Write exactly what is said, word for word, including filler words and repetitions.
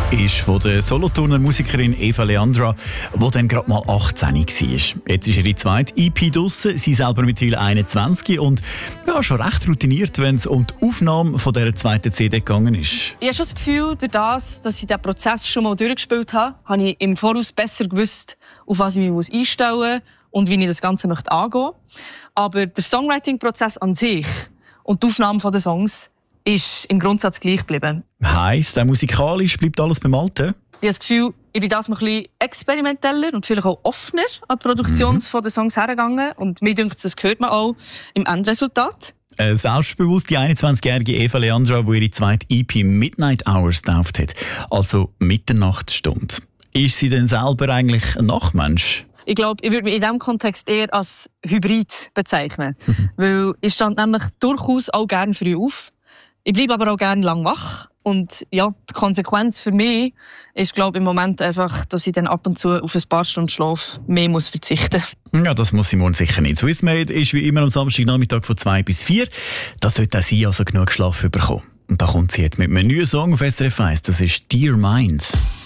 ist von der Solothurner Musikerin Eva Leandra, die dann gerade mal achtzehn war. Jetzt ist ihre zweite E P draussen, sie selber mittlerweile einundzwanzig und ja, schon recht routiniert, wenn es um die Aufnahme von dieser zweiten C D gegangen ist. Ich habe schon das Gefühl, durch das, dass ich diesen Prozess schon mal durchgespielt habe, habe ich im Voraus besser gewusst, auf was ich mich einstellen muss und wie ich das Ganze möchte angehen. Aber der Songwriting-Prozess an sich und die Aufnahme der Songs ist im Grundsatz gleich geblieben. Heisst, auch musikalisch bleibt alles beim Alten? Ich habe das Gefühl, ich bin das mal ein bisschen experimenteller und vielleicht auch offener an die Produktion mhm. der Songs hergegangen. Und mir denkt, das hört man auch im Endresultat. Eine selbstbewusste einundzwanzigjährige Eva Leandra, die ihre zweite E P Midnight Hours getauft hat, also Mitternachtsstunde. Ist sie denn selber eigentlich ein Nachtmensch? Ich glaube, ich würde mich in diesem Kontext eher als Hybrid bezeichnen. Weil ich stand nämlich durchaus auch gerne früh auf. Ich bleibe aber auch gerne lang wach. Und ja, die Konsequenz für mich ist, glaube ich, im Moment einfach, dass ich dann ab und zu auf ein paar Stunden Schlaf mehr muss verzichten muss. Ja, das muss Simone sicher nicht. Swissmade ist wie immer am Samstagnachmittag von zwei bis vier. Da sollte auch sie also genug Schlaf bekommen. Und da kommt sie jetzt mit einem neuen Song auf S R F eins. Das ist «Dear Mind».